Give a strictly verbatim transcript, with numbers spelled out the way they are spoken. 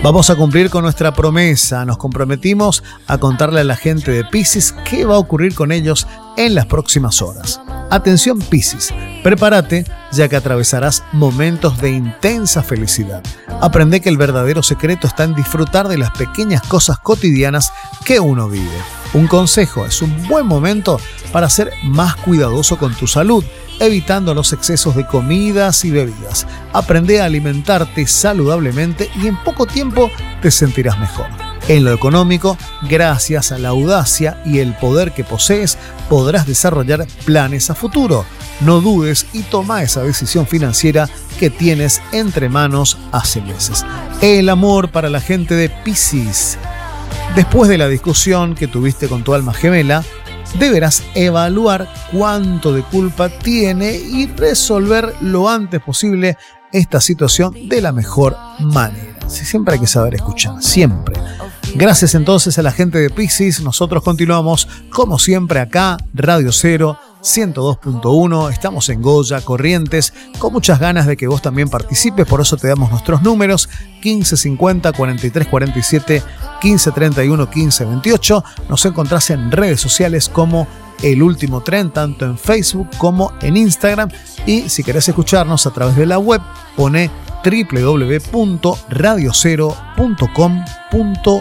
Vamos a cumplir con nuestra promesa. Nos comprometimos a contarle a la gente de Piscis qué va a ocurrir con ellos en las próximas horas. Atención Piscis, prepárate ya que atravesarás momentos de intensa felicidad. Aprende que el verdadero secreto está en disfrutar de las pequeñas cosas cotidianas que uno vive. Un consejo, es un buen momento para ser más cuidadoso con tu salud, evitando los excesos de comidas y bebidas. Aprende a alimentarte saludablemente y en poco tiempo te sentirás mejor. En lo económico, gracias a la audacia y el poder que posees, podrás desarrollar planes a futuro. No dudes y toma esa decisión financiera que tienes entre manos hace meses. El amor para la gente de Piscis. Después de la discusión que tuviste con tu alma gemela, deberás evaluar cuánto de culpa tiene y resolver lo antes posible esta situación de la mejor manera. Sí, siempre hay que saber escuchar, siempre. Gracias entonces a la gente de Piscis. Nosotros continuamos como siempre acá, Radio Cero ciento dos punto uno. Estamos en Goya, Corrientes, con muchas ganas de que vos también participes. Por eso te damos nuestros números: quince cincuenta, cuarenta y tres cuarenta y siete, quince treinta y uno, quince veintiocho. Nos encontrás en redes sociales como El Último Tren, tanto en Facebook como en Instagram. Y si querés escucharnos a través de la web, pone doble u doble u doble u punto radio cero punto com punto